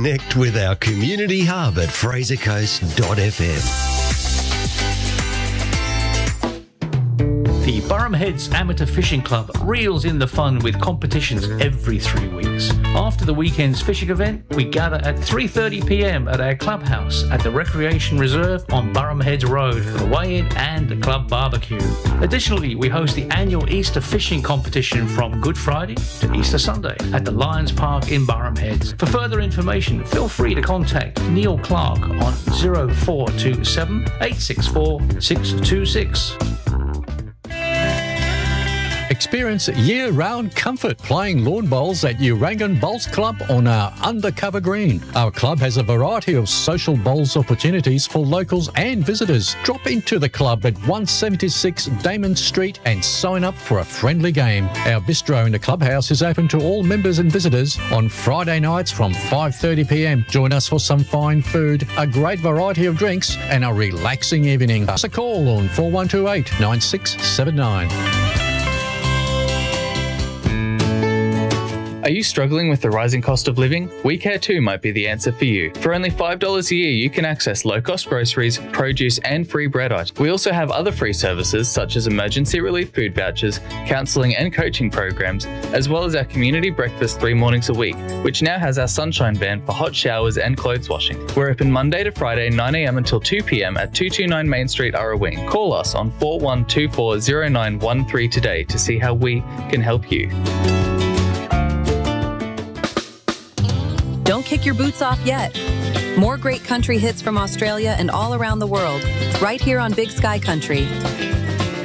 Connect with our community hub at frasercoast.fm. The Burham Heads Amateur Fishing Club reels in the fun with competitions every 3 weeks. After the weekend's fishing event, we gather at 3:30 p.m. at our clubhouse at the Recreation Reserve on Burham Heads Road for the weigh-in and the club barbecue. Additionally, we host the annual Easter fishing competition from Good Friday to Easter Sunday at the Lions Park in Burham Heads. For further information, feel free to contact Neil Clark on 0427 864 626. Experience year-round comfort playing lawn bowls at Urangan Bowls Club on our undercover green. Our club has a variety of social bowls opportunities for locals and visitors. Drop into the club at 176 Damon Street and sign up for a friendly game. Our bistro in the clubhouse is open to all members and visitors on Friday nights from 5:30 p.m. Join us for some fine food, a great variety of drinks and a relaxing evening. Give us a call on 4128 9679. Are you struggling with the rising cost of living? We Care Too might be the answer for you. For only $5 a year, you can access low-cost groceries, produce and free bread items. We also have other free services such as emergency relief food vouchers, counselling and coaching programs, as well as our community breakfast 3 mornings a week, which now has our sunshine van for hot showers and clothes washing. We're open Monday to Friday 9 a.m. until 2 p.m. at 229 Main Street, Arrawing. Call us on 41240913 today to see how we can help you. Don't kick your boots off yet. More great country hits from Australia and all around the world, right here on Big Sky Country.